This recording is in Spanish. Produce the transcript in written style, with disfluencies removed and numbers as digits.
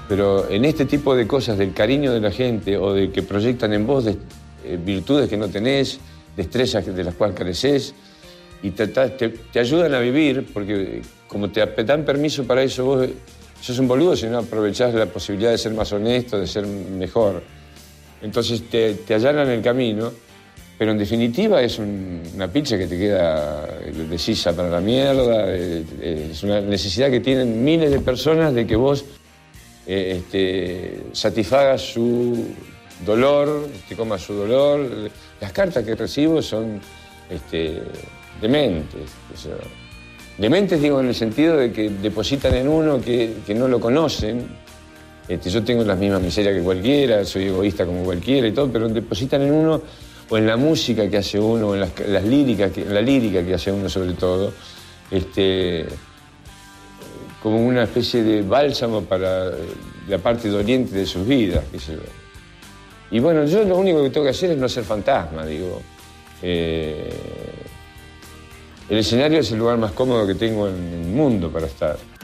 Pero en este tipo de cosas, del cariño de la gente o de que proyectan en vos virtudes que no tenés, destrezas de las cuales careces, y te ayudan a vivir, porque como te dan permiso para eso, vos sos un boludo si no aprovechás la posibilidad de ser más honesto, de ser mejor. Entonces te allanan el camino, pero en definitiva es una pizza que te queda deshiza para la mierda. Es una necesidad que tienen miles de personas de que vos satisfagas su dolor, te comas su dolor. Las cartas que recibo son dementes. O sea, dementes digo en el sentido de que depositan en uno que no lo conocen. Yo tengo las mismas miserias que cualquiera, soy egoísta como cualquiera y todo, pero depositan en uno, o en la música que hace uno, o en la lírica que hace uno sobre todo, como una especie de bálsamo para la parte doliente de sus vidas, qué sé yo. Y bueno, yo lo único que tengo que hacer es no ser fantasma, digo. El escenario es el lugar más cómodo que tengo en el mundo para estar.